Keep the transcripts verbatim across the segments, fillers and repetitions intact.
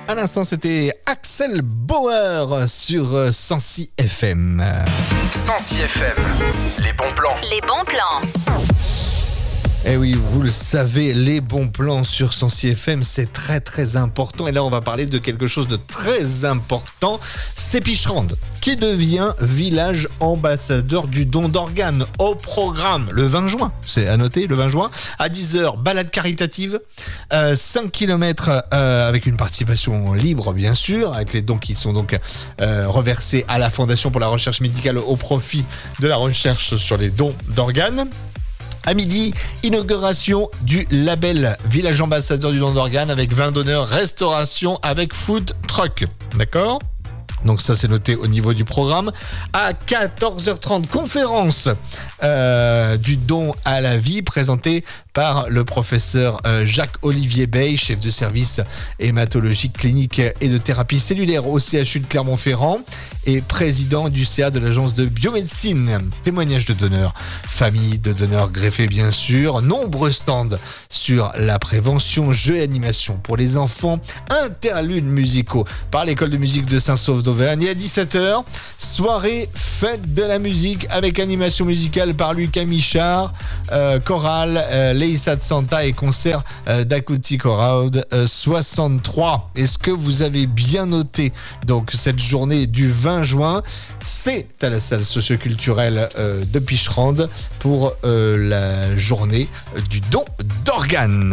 À l'instant, c'était Axel Bauer sur Sancy F M. Sancy F M, les bons plans. Les bons plans. Eh oui, vous le savez, les bons plans sur Sancy F M, c'est très très important. Et là, on va parler de quelque chose de très important. C'est Picherande qui devient village ambassadeur du don d'organes au programme le vingt juin. C'est à noter, le vingt juin. À dix heures, balade caritative. Euh, cinq kilomètres euh, avec une participation libre, bien sûr, avec les dons qui sont donc euh, reversés à la Fondation pour la recherche médicale au profit de la recherche sur les dons d'organes. À midi, inauguration du label Village Ambassadeur du don d'organes avec vin d'honneur, restauration avec food truck. D'accord ? Donc ça, c'est noté au niveau du programme. À quatorze heures trente, conférence euh, du don à la vie présentée par le professeur euh, Jacques-Olivier Bey, chef de service hématologique clinique et de thérapie cellulaire au C H U de Clermont-Ferrand et président du C A de l'agence de biomédecine. Témoignage de donneurs, famille de donneurs greffés bien sûr, nombreux stands sur la prévention, jeux et animations pour les enfants, interludes musicaux par l'école de musique de Saint-Saulve d'Auvergne. Et à dix-sept heures, soirée fête de la musique avec animation musicale par Lucas Michard, euh, chorale, euh, Leïssa de Santa et concert euh, d'Acoustic Road euh, soixante-trois. Est-ce que vous avez bien noté donc cette journée du vingt juin? C'est à la salle socioculturelle euh, de Picherande pour euh, la journée du don d'organes.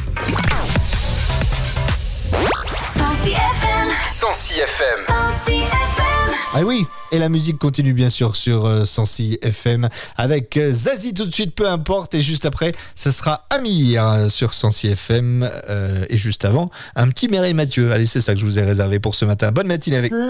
Sancy F M. Sancy F M. Sancy F M. Ah oui, et la musique continue bien sûr sur euh, Sancy F M avec euh, Zazie tout de suite, peu importe. Et juste après, ça sera Amir hein, sur Sancy F M. Euh, et juste avant, un petit Mireille Mathieu. Allez, c'est ça que je vous ai réservé pour ce matin. Bonne matinée avec